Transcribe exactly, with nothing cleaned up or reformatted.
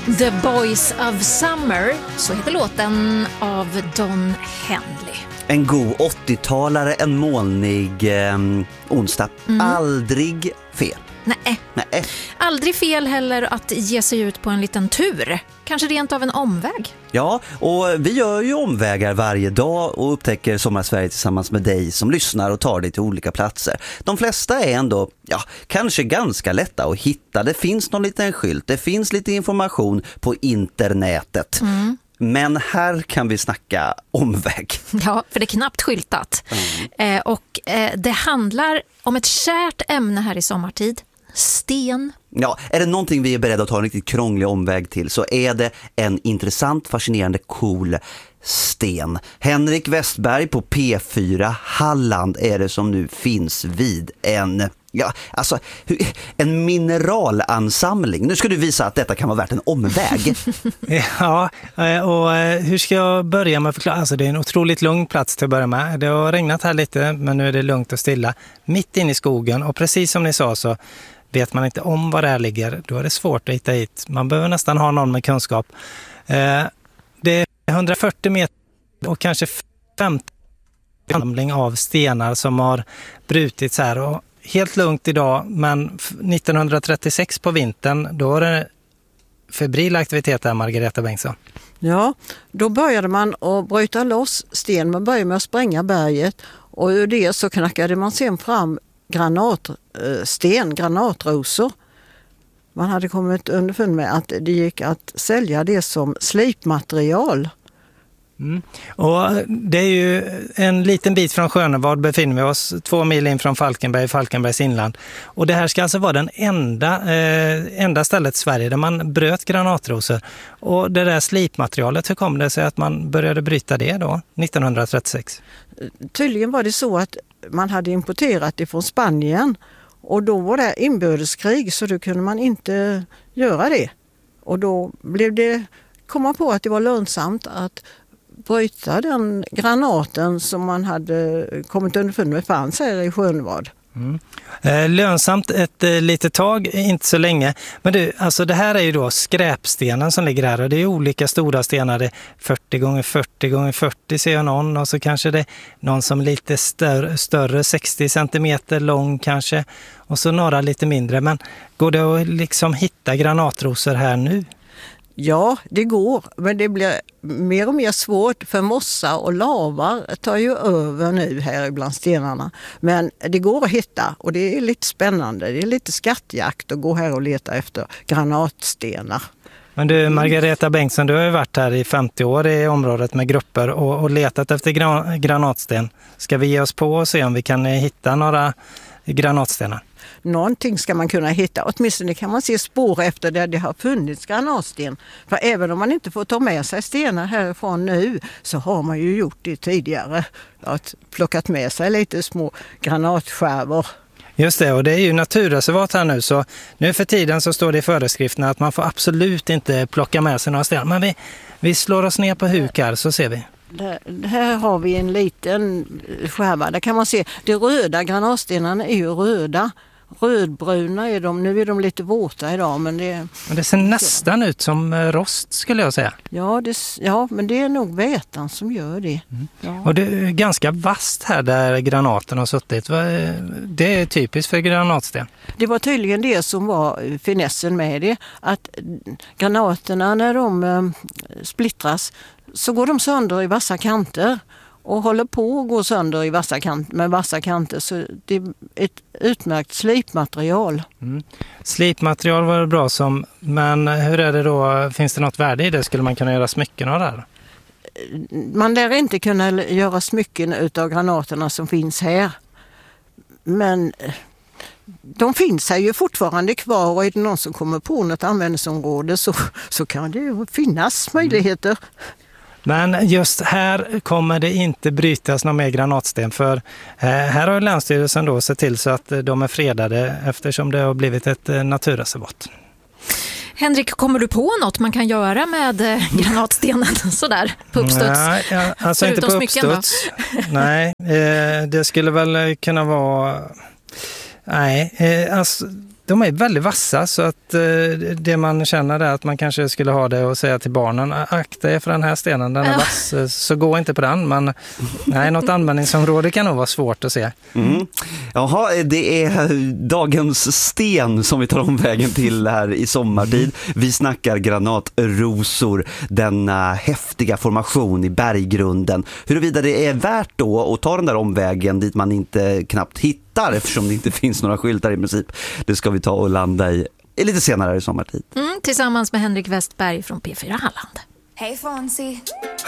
The Boys of Summer, så heter låten av Don Henley. En god åttiotalare, en molnig eh, onsdag. Mm. Aldrig fel. Nej. Nej. Aldrig fel heller att ge sig ut på en liten tur. Kanske rent av en omväg. Ja, och vi gör ju omvägar varje dag och upptäcker Sommarsverige tillsammans med dig som lyssnar och tar dig till olika platser. De flesta är ändå, ja, kanske ganska lätta att hitta. Det finns någon liten skylt, det finns lite information på internetet. Mm. Men här kan vi snacka omväg. Ja, för det är knappt skyltat. Mm. Eh, och eh, det handlar om ett kärt ämne här i sommartid. Sten. Ja, är det någonting vi är beredda att ta en riktigt krånglig omväg till så är det en intressant, fascinerande, cool sten. Henrik Westberg på P fyra Halland är det som nu finns vid en... Ja, alltså en mineralansamling. Nu ska du visa att detta kan vara värt en omväg. Ja, och hur ska jag börja med att förklara? Alltså det är en otroligt lugn plats till att börja med. Det har regnat här lite, men nu är det lugnt och stilla. Mitt inne i skogen, och precis som ni sa så vet man inte om var det här ligger. Då är det svårt att hitta hit. Man behöver nästan ha någon med kunskap. Det är hundrafyrtio meter och kanske femtio samling av stenar som har brutits här, och helt lugnt idag, men nittonhundratrettiosex på vintern, då var det febril aktivitet här, Margareta Bengtsson. Ja, då började man att bryta loss sten. Man började med att spränga berget, och ur det så knackade man sen fram granatsten, granatrosor. Man hade kommit underfund med att det gick att sälja det som slipmaterial. Mm. Och det är ju en liten bit från Skönevad befinner vi oss, två mil in från Falkenberg, Falkenbergs inland. Och det här ska alltså vara den enda, eh, enda stället i Sverige där man bröt granatrosor. Och det där slipmaterialet, hur kom det sig att man började bryta det då, nittonhundratrettiosex? Tydligen var det så att man hade importerat det från Spanien, och då var det inbördeskrig, så då kunde man inte göra det. Och då blev det, kom man på att det var lönsamt att bryta den granaten som man hade kommit underfund med fanns här i Skönevad. Mm. Eh, lönsamt ett eh, litet tag, inte så länge. Men du, alltså det här är ju då skräpstenen som ligger här, och det är olika stora stenar. Det är fyrtio gånger fyrtio gånger fyrtio ser jag någon, och så kanske det är någon som är lite större, större sextio centimeter lång kanske, och så några lite mindre. Men går det att liksom hitta granatrosor här nu? Ja, det går, men det blir mer och mer svårt, för mossa och lavar tar ju över nu här bland stenarna. Men det går att hitta, och det är lite spännande. Det är lite skattjakt att gå här och leta efter granatstenar. Men du, Margareta Bengtsson, du har ju varit här i femtio år i området med grupper och, och letat efter gran, granatsten. Ska vi ge oss på och se om vi kan hitta några granatstenar? Någonting ska man kunna hitta. Åtminstone kan man se spår efter där det har funnits granatsten. För även om man inte får ta med sig stenar härifrån nu, så har man ju gjort det tidigare. Att plockat med sig lite små granatskärvor. Just det, och det är ju naturreservat här nu, så nu för tiden så står det i föreskrifterna att man får absolut inte plocka med sig några stenar. Men vi, vi slår oss ner på huk här, så ser vi. Där, här har vi en liten skärva. Där kan man se, de röda granatstenarna är ju röda. Rödbruna är de, nu är de lite våta idag, men det... Men det ser nästan ut som rost, skulle jag säga. Ja, det, ja, men det är nog vätan som gör det. Mm. Ja. Och det är ganska vasst här där granaten har suttit. Det är typiskt för granatsten. Det var tydligen det som var finessen med det, att granaterna när de splittras så går de sönder i vassa kanter. Och håller på att gå sönder i vassa kant, med vassa kanter, så det är ett utmärkt slipmaterial. Mm. Slipmaterial var det bra som, men hur är det då? Finns det något värde i det? Skulle man kunna göra smycken av det här? Man lär inte kunna göra smycken utav granaterna som finns här. Men de finns här ju fortfarande kvar, och är det någon som kommer på något användningsområde så, så kan det ju finnas möjligheter. Mm. Men just här kommer det inte brytas någon mer granatsten, för här har Länsstyrelsen då sett till så att de är fredade eftersom det har blivit ett naturreservat. Henrik, kommer du på något man kan göra med granatstenen sådär på uppstuds? Nej, ja, alltså inte på uppstuds. Nej, eh, det skulle väl kunna vara... Nej, eh, alltså... de är väldigt vassa, så att eh, det man känner är att man kanske skulle ha det och säga till barnen, akta er för den här stenen, den är vass, så gå inte på den. Men nej, något användningsområde kan nog vara svårt att se. Mm. Jaha, det är dagens sten som vi tar omvägen till här i sommartid. Vi snackar granatrosor, denna häftiga formation i berggrunden. Huruvida det är värt då att ta den där omvägen dit man inte knappt hittar, eftersom det inte finns några skyltar i princip. Det ska vi ta och landa i lite senare i sommartid. Mm, tillsammans med Henrik Westberg från P fyra Halland. Hej Fonzie.